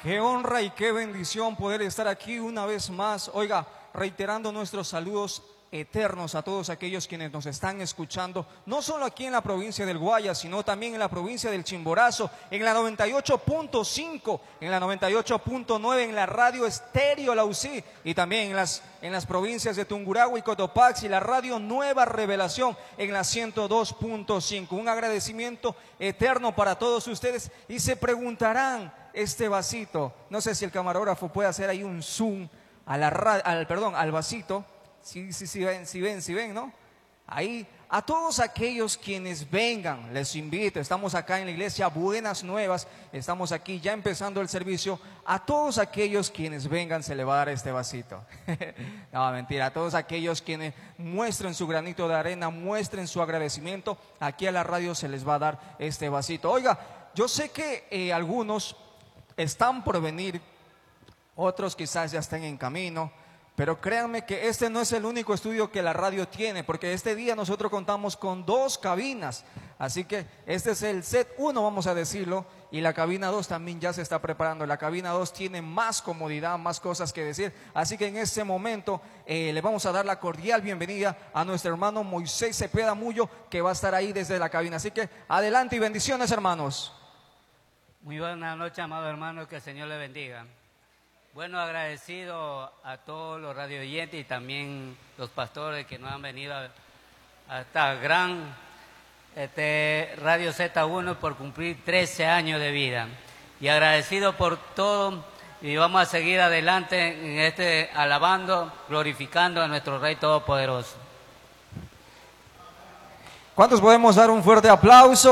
Qué honra y qué bendición poder estar aquí una vez más. Oiga, reiterando nuestros saludos eternos a todos aquellos quienes nos están escuchando, no solo aquí en la provincia del Guayas, sino también en la provincia del Chimborazo, en la 98.5, en la 98.9, en la radio estéreo La UCI, y también en las provincias de Tungurahua y Cotopaxi, la radio Nueva Revelación en la 102.5. Un agradecimiento eterno para todos ustedes. Y se preguntarán, este vasito, no sé si el camarógrafo puede hacer ahí un zoom al vasito. Sí, ven, ¿no? Ahí, a todos aquellos quienes vengan, les invito, estamos acá en la iglesia Buenas Nuevas, estamos aquí ya empezando el servicio, a todos aquellos quienes vengan se le va a dar este vasito. No, mentira, a todos aquellos quienes muestren su granito de arena, muestren su agradecimiento, aquí a la radio se les va a dar este vasito. Oiga, yo sé que algunos están por venir, otros quizás ya estén en camino. Pero créanme que este no es el único estudio que la radio tiene, porque este día nosotros contamos con 2 cabinas. Así que este es el set 1, vamos a decirlo, y la cabina 2 también ya se está preparando. La cabina 2 tiene más comodidad, más cosas que decir. Así que en este momento le vamos a dar la cordial bienvenida a nuestro hermano Moisés Cepeda Mullo, que va a estar ahí desde la cabina. Así que adelante y bendiciones, hermanos. Muy buenas noches, amado hermano, que el Señor le bendiga. Bueno, agradecido a todos los radio oyentes y también los pastores que nos han venido a esta gran Radio Z1 por cumplir 13 años de vida. Y agradecido por todo, y vamos a seguir adelante en alabando, glorificando a nuestro Rey Todopoderoso. ¿Cuántos podemos dar un fuerte aplauso?